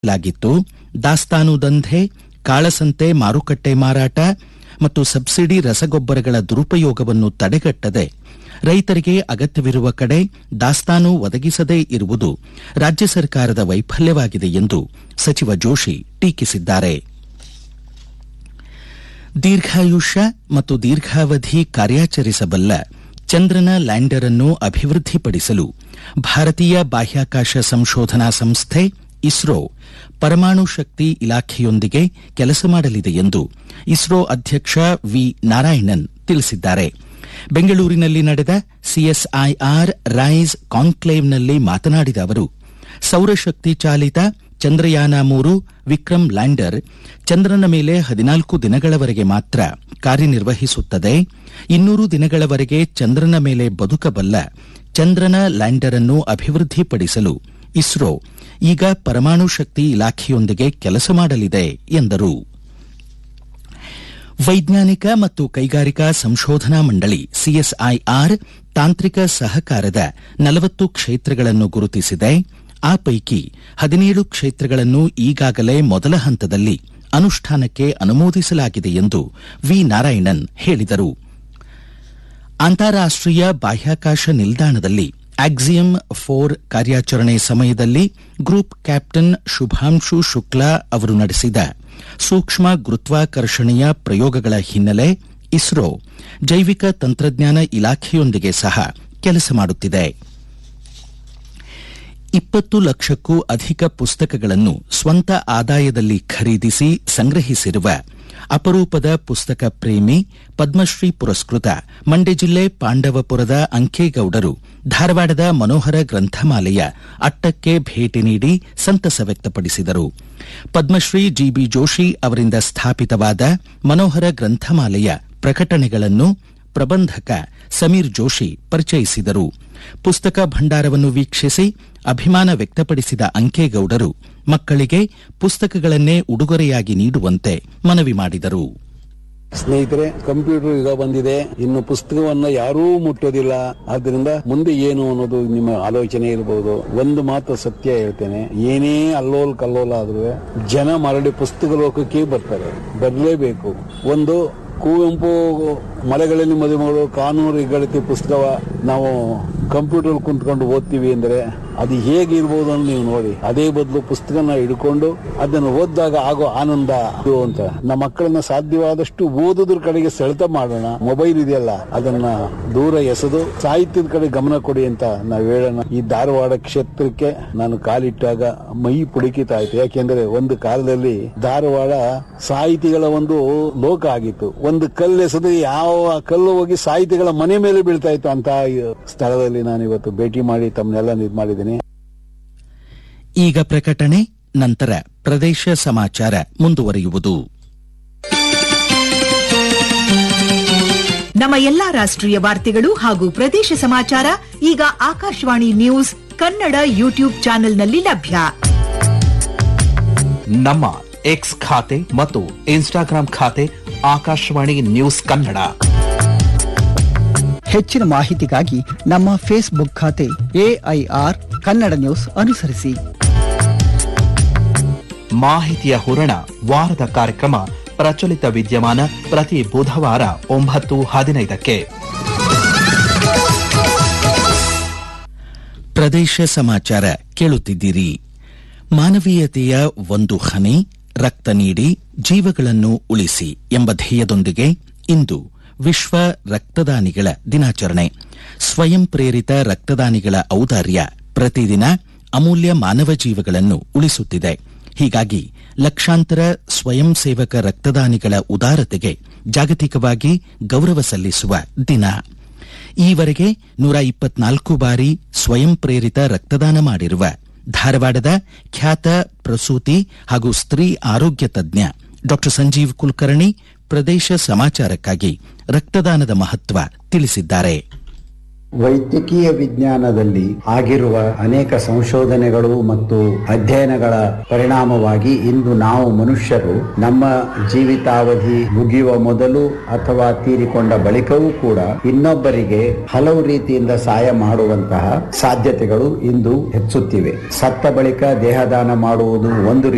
ಲಾಗಿತ್ತು. ದಾಸ್ತಾನು ದಂಧೆ, ಕಾಳಸಂತೆ, ಮಾರುಕಟ್ಟೆ ಮಾರಾಟ ಮತ್ತು ಸಬ್ಸಿಡಿ ರಸಗೊಬ್ಬರಗಳ ದುರುಪಯೋಗವನ್ನು ತಡೆಗಟ್ಟದೆ ರೈತರಿಗೆ ಅಗತ್ಯವಿರುವ ಕಡೆ ದಾಸ್ತಾನು ಒದಗಿಸದೇ ಇರುವುದು ರಾಜ್ಯ ಸರ್ಕಾರದ ವೈಫಲ್ಯವಾಗಿದೆ ಎಂದು ಸಚಿವ ಜೋಶಿ ಟೀಕಿಸಿದ್ದಾರೆ. ದೀರ್ಘಾಯುಷ್ಯ ಮತ್ತು ದೀರ್ಘಾವಧಿ ಕಾರ್ಯಾಚರಿಸಬಲ್ಲ ಚಂದ್ರನ ಲ್ಯಾಂಡರ್ ಅನ್ನು ಅಭಿವೃದ್ಧಿಪಡಿಸಲು ಭಾರತೀಯ ಬಾಹ್ಯಾಕಾಶ ಸಂಶೋಧನಾ ಸಂಸ್ಥೆ ಇಸ್ರೋ ಪರಮಾಣು ಶಕ್ತಿ ಇಲಾಖೆಯೊಂದಿಗೆ ಕೆಲಸ ಮಾಡಲಿದೆ ಎಂದು ಇಸ್ರೋ ಅಧ್ಯಕ್ಷ ವಿ ನಾರಾಯಣನ್ ತಿಳಿಸಿದ್ದಾರೆ. ಬೆಂಗಳೂರಿನಲ್ಲಿ ನಡೆದ ಸಿಎಸ್ಐಆರ್ ರೈಸ್ ಕಾನ್ಕ್ಲೇವ್ನಲ್ಲಿ ಮಾತನಾಡಿದ ಅವರು, ಸೌರಶಕ್ತಿ ಚಾಲಿತ ಚಂದ್ರಯಾನ 3 ವಿಕ್ರಮ್ ಲ್ಯಾಂಡರ್ ಚಂದ್ರನ ಮೇಲೆ 14 ದಿನಗಳವರೆಗೆ ಮಾತ್ರ ಕಾರ್ಯನಿರ್ವಹಿಸುತ್ತದೆ. 200 ದಿನಗಳವರೆಗೆ ಚಂದ್ರನ ಮೇಲೆ ಬದುಕಬಲ್ಲ ಚಂದ್ರನ ಲ್ಯಾಂಡರ್ ಅನ್ನು ಅಭಿವೃದ್ಧಿಪಡಿಸಲು ಇಸ್ರೋ ಈಗ ಪರಮಾಣು ಶಕ್ತಿ ಇಲಾಖೆಯೊಂದಿಗೆ ಕೆಲಸ ಮಾಡಲಿದೆ ಎಂದರು. ವೈಜ್ಞಾನಿಕ ಮತ್ತು ಕೈಗಾರಿಕಾ ಸಂಶೋಧನಾ ಮಂಡಳಿ ಸಿಎಸ್ಐಆರ್ ತಾಂತ್ರಿಕ ಸಹಕಾರದ 40 ಕ್ಷೇತ್ರಗಳನ್ನು ಗುರುತಿಸಿದೆ. ಆ ಪೈಕಿ 17 ಕ್ಷೇತ್ರಗಳನ್ನು ಈಗಾಗಲೇ ಮೊದಲ ಹಂತದಲ್ಲಿ ಅನುಷ್ಠಾನಕ್ಕೆ ಅನುಮೋದಿಸಲಾಗಿದೆ ಎಂದು ವಿ ನಾರಾಯಣನ್ ಹೇಳಿದರು. ಅಂತಾರಾಷ್ಟೀಯ ಬಾಹ್ಯಾಕಾಶ ನಿಲ್ದಾಣದಲ್ಲಿ ಆಕ್ಸಿಯಂ 4 ಕಾರ್ಯಾಚರಣೆ ಸಮಯದಲ್ಲಿ ಗ್ರೂಪ್ ಕ್ಯಾಪ್ಟನ್ ಶುಭಾಂಶು ಶುಕ್ಲಾ ಅವರು ನಡೆಸಿದ ಸೂಕ್ಷ್ಮ ಗುರುತ್ವಾಕರ್ಷಣೆಯ ಪ್ರಯೋಗಗಳ ಹಿನ್ನೆಲೆ ಇಸ್ರೋ ಜೈವಿಕ ತಂತ್ರಜ್ಞಾನ ಇಲಾಖೆಯೊಂದಿಗೆ ಸಹ ಕೆಲಸ ಮಾಡುತ್ತಿದೆ. 20 ಲಕ್ಷಕ್ಕೂ ಅಧಿಕ ಪುಸ್ತಕಗಳನ್ನು ಸ್ವಂತ ಆದಾಯದಲ್ಲಿ ಖರೀದಿಸಿ ಸಂಗ್ರಹಿಸಿರುವ ಅಪರೂಪದ ಪುಸ್ತಕ ಪ್ರೇಮಿ ಪದ್ಮಶ್ರೀ ಪುರಸ್ಕೃತ ಮಂಡ್ಯ ಜಿಲ್ಲೆ ಪಾಂಡವಪುರದ ಅಂಕೇಗೌಡರು ಧಾರವಾಡದ ಮನೋಹರ ಗ್ರಂಥಮಾಲೆಯ ಅಟ್ಟಕ್ಕೆ ಭೇಟಿ ನೀಡಿ ಸಂತಸ ವ್ಯಕ್ತಪಡಿಸಿದರು. ಪದ್ಮಶ್ರೀ ಜಿಬಿ ಜೋಶಿ ಅವರಿಂದ ಸ್ಥಾಪಿತವಾದ ಮನೋಹರ ಗ್ರಂಥಮಾಲೆಯ ಪ್ರಕಟಣೆಗಳನ್ನು ಪ್ರಬಂಧಕ ಸಮೀರ್ ಜೋಶಿ ಪರಿಚಯಿಸಿದರು. ಪುಸ್ತಕ ಭಂಡಾರವನ್ನು ವೀಕ್ಷಿಸಿ ಅಭಿಮಾನ ವ್ಯಕ್ತಪಡಿಸಿದ ಅಂಕೇಗೌಡರು ಮಕ್ಕಳಿಗೆ ಪುಸ್ತಕಗಳನ್ನೇ ಉಡುಗೊರೆಯಾಗಿ ನೀಡುವಂತೆ ಮನವಿ ಮಾಡಿದರು. ಸ್ನೇಹಿತರೆ, ಕಂಪ್ಯೂಟರ್ ಯುಗ ಬಂದಿದೆ. ಇನ್ನು ಪುಸ್ತಕವನ್ನ ಯಾರೂ ಮುಟ್ಟೋದಿಲ್ಲ. ಆದ್ರಿಂದ ಮುಂದೆ ಏನು ಅನ್ನೋದು ನಿಮ್ಮ ಆಲೋಚನೆ ಇರಬಹುದು. ಒಂದು ಮಾತು ಸತ್ಯ ಹೇಳ್ತೇನೆ, ಏನೇ ಅಲ್ಲೋಲ್ ಕಲ್ಲೋಲ ಆದ್ರೂ ಜನ ಮರಳಿ ಪುಸ್ತಕ ಲೋಕಕ್ಕೆ ಬರ್ತಾರೆ, ಬರಲೇಬೇಕು. ಒಂದು ಕುವೆಂಪು ಮಲೆಗಳಲ್ಲಿ ಮದುಮಗಳು ಕಾನೂರು ಹೆಗ್ಗಳಿಕೆ ಪುಸ್ತಕ ನಾವು ಕಂಪ್ಯೂಟರ್ ಕುಂತ್ಕೊಂಡು ಓದ್ತೀವಿ ಅಂದ್ರೆ ಅದು ಹೇಗಿರ್ಬೋದು ಅಂತ ನೀವು ನೋಡಿ. ಅದೇ ಬದಲು ಪುಸ್ತಕನ ಹಿಡ್ಕೊಂಡು ಅದನ್ನು ಓದಿದಾಗ ಆಗೋ ಆನಂದ ಅದು ಅಂತ. ನಮ್ಮ ಮಕ್ಕಳನ್ನ ಸಾಧ್ಯವಾದಷ್ಟು ಓದೋದ್ರ ಕಡೆಗೆ ಸೆಳೆತ ಮಾಡೋಣ. ಮೊಬೈಲ್ ಇದೆಯಲ್ಲ ಅದನ್ನ ದೂರ ಎಸೆದು ಸಾಹಿತ್ಯದ ಕಡೆ ಗಮನ ಕೊಡಿ ಅಂತ ನಾವು ಹೇಳೋಣ. ಈ ಧಾರವಾಡ ಕ್ಷೇತ್ರಕ್ಕೆ ನಾನು ಕಾಲಿಟ್ಟಾಗ ಮೈ ಪುಡುಕಿತ ಆಯ್ತು. ಯಾಕೆಂದ್ರೆ ಒಂದು ಕಾಲದಲ್ಲಿ ಧಾರವಾಡ ಸಾಹಿತಿಗಳ ಒಂದು ಲೋಕ ಆಗಿತ್ತು. ಒಂದು ಕಲ್ಲು ಎಸೆದು ಯಾವ ಕಲ್ಲು ಹೋಗಿ ಸಾಹಿತಿಗಳ ಮನೆ ಮೇಲೆ ಬೀಳ್ತಾ ಇತ್ತು ಅಂತ ಸ್ಥಳದಲ್ಲಿ ನಾನು ಇವತ್ತು ಭೇಟಿ ಮಾಡಿ ತಮ್ಮನ್ನೆಲ್ಲ ಇದು ಮಾಡಿದ್ದೀನಿ. ಈಗ ಪ್ರಕಟಣೆ, ನಂತರ ಪ್ರದೇಶ ಸಮಾಚಾರ ಮುಂದುವರಿಯುವುದು. ನಮ್ಮ ಎಲ್ಲಾ ರಾಷ್ಟ್ರೀಯ ವಾರ್ತೆಗಳು ಹಾಗೂ ಪ್ರದೇಶ ಸಮಾಚಾರ ಈಗ ಆಕಾಶವಾಣಿ ನ್ಯೂಸ್ ಕನ್ನಡ ಯೂಟ್ಯೂಬ್ ಚಾನೆಲ್ನಲ್ಲಿ ಲಭ್ಯ. ನಮ್ಮ ಎಕ್ಸ್ ಖಾತೆ ಮತ್ತು ಇನ್ಸ್ಟಾಗ್ರಾಂ ಖಾತೆ ಆಕಾಶವಾಣಿ ನ್ಯೂಸ್ ಕನ್ನಡ. ಹೆಚ್ಚಿನ ಮಾಹಿತಿಗಾಗಿ ನಮ್ಮ ಫೇಸ್ಬುಕ್ ಖಾತೆ ಎಐಆರ್ ಕನ್ನಡ ನ್ಯೂಸ್ ಅನುಸರಿಸಿ. ಮಾಹಿತಿಯ ಹೂರಣ ವಾರದ ಕಾರ್ಯಕ್ರಮ ಪ್ರಚಲಿತ ವಿದ್ಯಮಾನ ಪ್ರತಿ ಬುಧವಾರ 9:15. ಪ್ರದೇಶ ಸಮಾಚಾರ ಕೇಳುತ್ತಿದ್ದೀರಿ. ಮಾನವೀಯತೆಯ ಒಂದು ಹನಿ ರಕ್ತ ನೀಡಿ ಜೀವಗಳನ್ನು ಉಳಿಸಿ ಎಂಬ ಧ್ಯೇಯದೊಂದಿಗೆ ಇಂದು ವಿಶ್ವ ರಕ್ತದಾನಿಗಳ ದಿನಾಚರಣೆ. ಸ್ವಯಂ ಪ್ರೇರಿತ ರಕ್ತದಾನಿಗಳ ಔದಾರ್ಯ ಪ್ರತಿದಿನ ಅಮೂಲ್ಯ ಮಾನವ ಜೀವಗಳನ್ನು ಉಳಿಸುತ್ತಿದೆ. ಹೀಗಾಗಿ ಲಕ್ಷಾಂತರ ಸ್ವಯಂ ಸೇವಕ ರಕ್ತದಾನಿಗಳ ಉದಾರತೆಗೆ ಜಾಗತಿಕವಾಗಿ ಗೌರವ ಸಲ್ಲಿಸುವ ದಿನ. ಈವರೆಗೆ 124 ಬಾರಿ ಸ್ವಯಂ ಪ್ರೇರಿತ ರಕ್ತದಾನ ಮಾಡಿರುವ ಧಾರವಾಡದ ಖ್ಯಾತ ಪ್ರಸೂತಿ ಹಾಗೂ ಸ್ತ್ರೀ ಆರೋಗ್ಯ ತಜ್ಞ ಡಾ ಸಂಜೀವ್ ಕುಲಕರ್ಣಿ ಪ್ರದೇಶ ಸಮಾಚಾರಕ್ಕಾಗಿ ರಕ್ತದಾನದ ಮಹತ್ವ ತಿಳಿಸಿದ್ದಾರೆ. ವೈದ್ಯಕೀಯ ವಿಜ್ಞಾನದಲ್ಲಿ ಆಗಿರುವ ಅನೇಕ ಸಂಶೋಧನೆಗಳು ಮತ್ತು ಅಧ್ಯಯನಗಳ ಪರಿಣಾಮವಾಗಿ ಇಂದು ನಾವು ಮನುಷ್ಯರು ನಮ್ಮ ಜೀವಿತಾವಧಿ ಮುಗಿಯುವ ಮೊದಲು ಅಥವಾ ತೀರಿಕೊಂಡ ಬಳಿಕವೂ ಕೂಡ ಇನ್ನೊಬ್ಬರಿಗೆ ಹಲವು ರೀತಿಯಿಂದ ಸಹಾಯ ಮಾಡುವಂತಹ ಸಾಧ್ಯತೆಗಳು ಇಂದು ಹೆಚ್ಚುತ್ತಿವೆ. ಸತ್ತ ಬಳಿಕ ದೇಹದಾನ ಮಾಡುವುದು ಒಂದು